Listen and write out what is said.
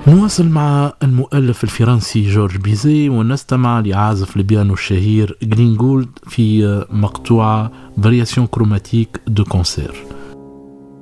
نواصل مع المؤلف الفرنسي جورج بيزي ونستمع لعازف البيانو الشهير جلين جولد في مقطوعة فارياسيون كروماتيك دو كونسير.